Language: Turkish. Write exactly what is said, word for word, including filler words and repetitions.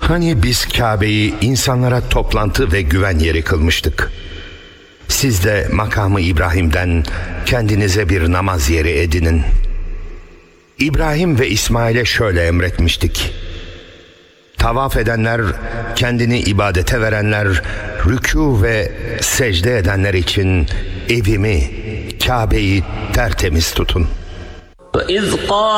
Hani biz Kabe'yi insanlara toplantı ve güven yeri kılmıştık. Siz de makamı İbrahim'den kendinize bir namaz yeri edinin. İbrahim ve İsmail'e şöyle emretmiştik: tavaf edenler, kendini ibadete verenler, rükû ve secde edenler için evimi, Kabe'yi tertemiz tutun.